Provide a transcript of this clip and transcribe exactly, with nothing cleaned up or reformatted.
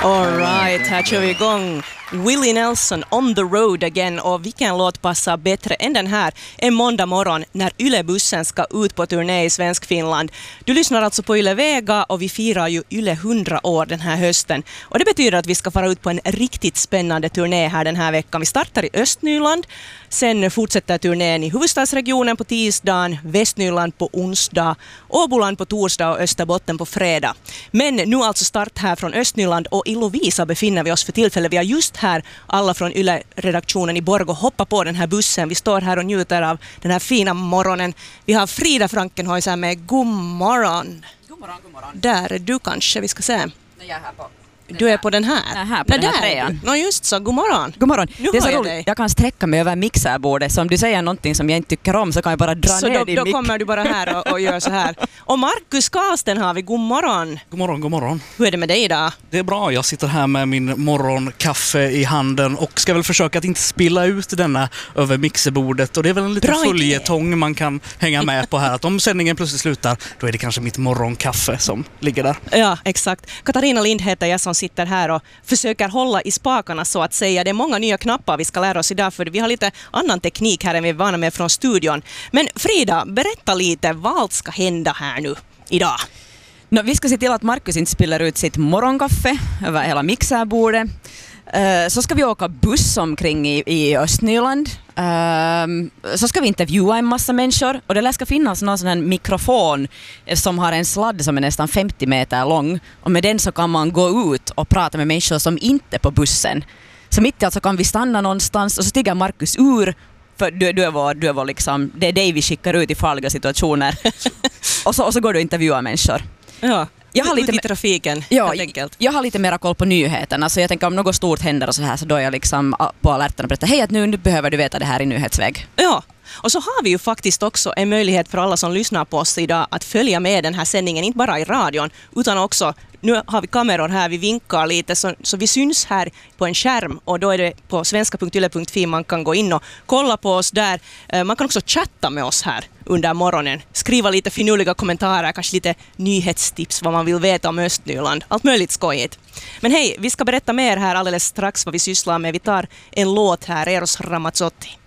All right, här kör vi igång. Willie Nelson, On the Road Again. Och vilken låt passar bättre än den här en måndag morgon när Yle-bussen ska ut på turné i Svensk Finland. Du lyssnar alltså på Yle Vega och vi firar ju Yle hundra år den här hösten. Och det betyder att vi ska fara ut på en riktigt spännande turné här den här veckan. Vi startar i Östnyland, sen fortsätter turnén i huvudstadsregionen på tisdagen, Västnyland på onsdag, Åboland på torsdag och Österbotten på fredag. Men nu alltså start här från Östnyland och i Lovisa befinner vi oss för tillfället. Vi har just här alla från Yle-redaktionen i Borgå hoppa på den här bussen. Vi står här och njuter av den här fina morgonen. Vi har Frida Frankenhuis här med god morgon. God morgon, god morgon. Där är du kanske, vi ska se. Jag är här på. Du är på den här? Jag är här på Nej, den här där trean. Nå just så, god morgon. God morgon. Nu det är så hör jag roligt. dig. Jag kan sträcka mig över mixerbordet. Så om du säger någonting som jag inte tycker om så kan jag bara dra Så ner då, din då mick. kommer du bara här och, och gör så här. Och Markus Karlsten har vi, god morgon. God morgon, god morgon. Hur är det med dig idag? Det är bra, jag sitter här med min morgonkaffe i handen och ska väl försöka att inte spilla ut denna över mixerbordet. Och det är väl en liten Bra idé. följetong man kan hänga med på här. Att om sändningen plötsligt slutar, då är det kanske mitt morgonkaffe som ligger där. Ja, exakt. Katarina Lind heter jag som sitter här och försöker hålla i spakarna så att säga. Det är många nya knappar vi ska lära oss idag för vi har lite annan teknik här än vi är vana med från studion. Men Frida, berätta lite vad allt ska hända här nu idag. No, vi ska se till att Markus inte spiller ut sitt morgonkaffe över hela mixerbordet. Uh, så ska vi åka buss omkring i, i Östnyland. Uh, så ska vi intervjua en massa människor. Och det ska finnas någon sån här mikrofon som har en sladd som är nästan femtio meter lång. Och med den så kan man gå ut och prata med människor som inte är på bussen. Så mitt i allt så kan vi stanna någonstans och så stiger Markus ur. För du, du, är vår, du är vår liksom, det är dig vi skickar ut i farliga situationer. och, så, och så går du och intervjuar människor. Ja. Jag har lite ut i trafiken, ja, helt enkelt. Jag har lite mera koll på nyheterna, så jag tänker om något stort händer och så här så då är jag liksom på alerten och berättar hej att nu, nu behöver du veta det här i nyhetsväg. Ja, och så har vi ju faktiskt också en möjlighet för alla som lyssnar på oss idag att följa med den här sändningen, inte bara i radion utan också, nu har vi kameror här, vi vinkar lite så, så vi syns här på en skärm och då är det på svenska punkt yle punkt fi man kan gå in och kolla på oss där. Man kan också chatta med oss här under morgonen, skriva lite finurliga kommentarer, kanske lite nyhetstips vad man vill veta om Östnyland, allt möjligt skojigt. Men hej, vi ska berätta mer här alldeles strax vad vi sysslar med. Vi tar en låt här, Eros Ramazzotti.